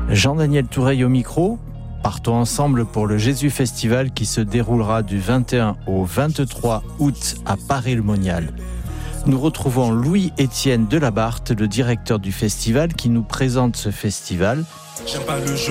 Jean-Daniel Toureille au micro. Partons ensemble pour le Jésus Festival qui se déroulera du 21 au 23 août à Paray-le-Monial. Nous retrouvons Louis-Étienne Delabarthe, le directeur du festival, qui nous présente ce festival. J'aime pas le jeu.